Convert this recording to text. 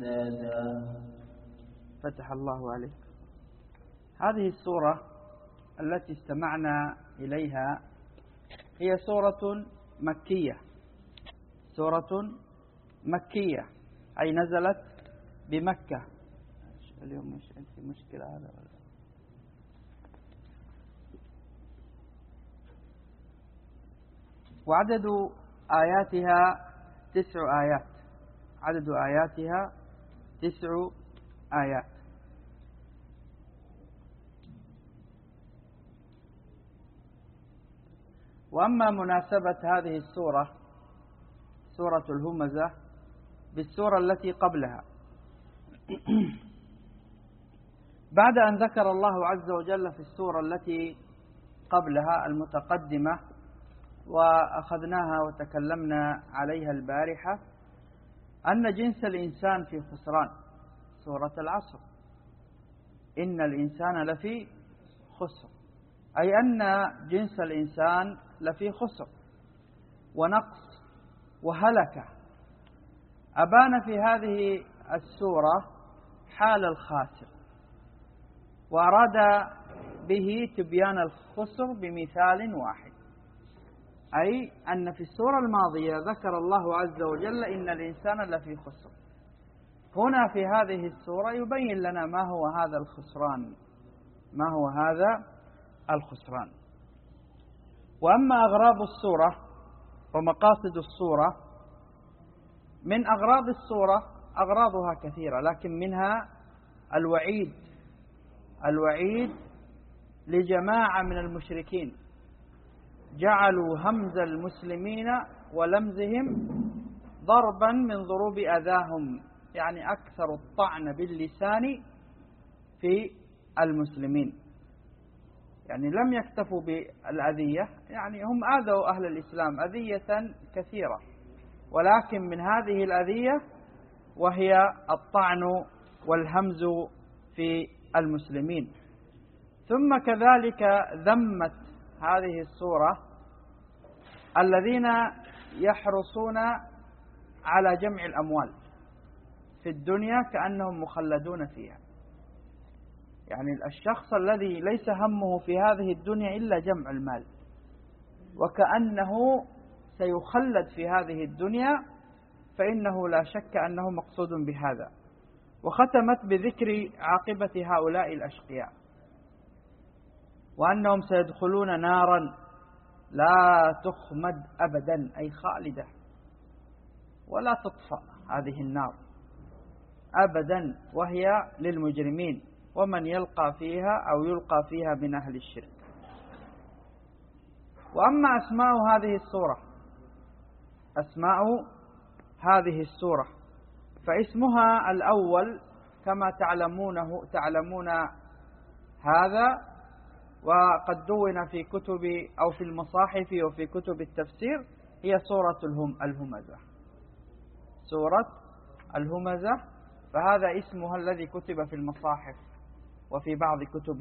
فتح الله عليك. هذه السورة التي استمعنا إليها هي سورة مكية، سورة مكية أي نزلت بمكة. اليوم مش في مشكلة هذا ولا؟ وعدد آياتها 9 آيات، عدد آياتها 9 آيات. وأما مناسبة هذه السورة سورة الهمزة بالسورة التي قبلها، بعد أن ذكر الله عز وجل في السورة التي قبلها المتقدمة وأخذناها وتكلمنا عليها البارحة أن جنس الإنسان في خسران، سورة العصر إن الإنسان لفي خسر، أي أن جنس الإنسان لفي خسر ونقص وهلكة. أبان في هذه السورة حال الخاسر، وأراد به تبيان الخسر بمثال واحد، أي أن في السورة الماضية ذكر الله عز وجل إن الإنسان لفي خسر، هنا في هذه السورة يبين لنا ما هو هذا الخسران، ما هو هذا الخسران. وأما أغراض السورة ومقاصد السورة، من أغراض السورة أغراضها كثيرة، لكن منها الوعيد لجماعة من المشركين جعلوا همز المسلمين ولمزهم ضربا من ضروب أذاهم، يعني أكثر الطعن باللسان في المسلمين، يعني لم يكتفوا بالأذية، يعني هم آذوا أهل الإسلام أذية كثيرة، ولكن من هذه الأذية وهي الطعن والهمز في المسلمين. ثم كذلك ذمت هذه السورة الذين يحرصون على جمع الأموال في الدنيا كأنهم مخلدون فيها، يعني الشخص الذي ليس همه في هذه الدنيا إلا جمع المال وكأنه سيخلد في هذه الدنيا، فإنه لا شك أنه مقصود بهذا. وختمت بذكر عاقبة هؤلاء الأشقياء وأنهم سيدخلون نارا لا تخمد أبدا، أي خالدة ولا تطفأ هذه النار أبدا، وهي للمجرمين ومن يلقى فيها أو يلقى فيها من أهل الشرك. وأما أسماء هذه السورة، أسماء هذه السورة فاسمها الأول كما تعلمون هذا، وقد دون في كتب أو في المصاحف وفي كتب التفسير، هي سورة الهمزة، سورة الهمزة، فهذا اسمها الذي كتب في المصاحف وفي بعض كتب